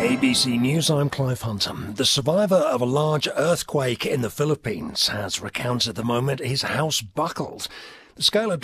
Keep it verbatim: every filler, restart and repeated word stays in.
A B C News, I'm Clive Hunter. The survivor of a large earthquake in the Philippines has recounted the moment his house buckled. The scale of